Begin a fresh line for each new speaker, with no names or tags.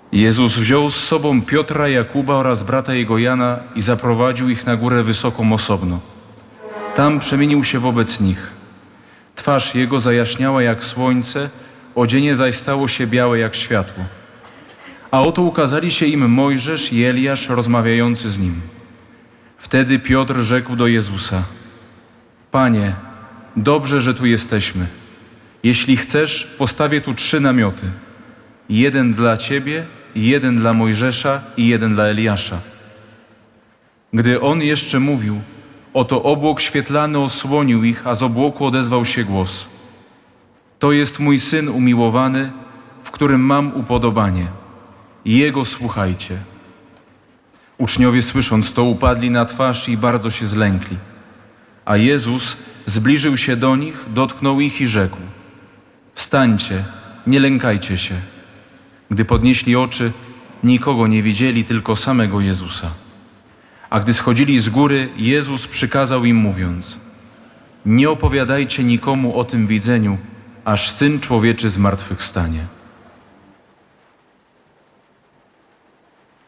Jezus wziął z sobą Piotra, Jakuba oraz brata jego Jana i zaprowadził ich na górę wysoką osobno. Tam przemienił się wobec nich. Twarz jego zajaśniała jak słońce, odzienie zaś stało się białe jak światło. A oto ukazali się im Mojżesz i Eliasz rozmawiający z nim. Wtedy Piotr rzekł do Jezusa: Panie, dobrze, że tu jesteśmy. Jeśli chcesz, postawię tu 3 namioty. Jeden dla Ciebie, jeden dla Mojżesza i jeden dla Eliasza. Gdy on jeszcze mówił, oto obłok świetlany osłonił ich, a z obłoku odezwał się głos: To jest mój Syn umiłowany, w którym mam upodobanie. Jego słuchajcie. Uczniowie słysząc to upadli na twarz i bardzo się zlękli. A Jezus zbliżył się do nich, dotknął ich i rzekł: Wstańcie, nie lękajcie się. Gdy podnieśli oczy, nikogo nie widzieli, tylko samego Jezusa. A gdy schodzili z góry, Jezus przykazał im mówiąc: Nie opowiadajcie nikomu o tym widzeniu, aż Syn Człowieczy zmartwychwstanie.